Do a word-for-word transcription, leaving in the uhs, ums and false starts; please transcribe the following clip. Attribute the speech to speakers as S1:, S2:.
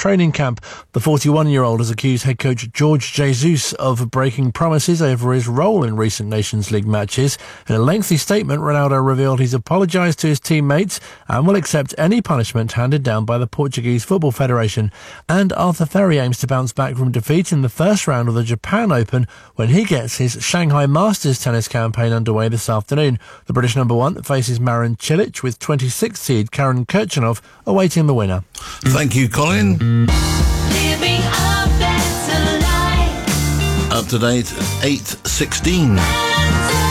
S1: training camp. The forty-one-year-old has accused head coach George Jesus of breaking promises over his role in recent Nations League matches. In a lengthy statement, Ronaldo revealed he's apologised to his teammates and will accept any punishment handed down by the Portuguese Football Federation. And Arthur Ferry aims to bounce back from defeat in the first round of the Japan Open when he gets his Shanghai Masters tennis campaign underway this afternoon. The British number one faces Marin Cilic with twenty-sixth seed Karen Kirchanov awaiting the winner.
S2: Thank you, Colin.
S3: Living a better life.
S2: Up to date, eight sixteen.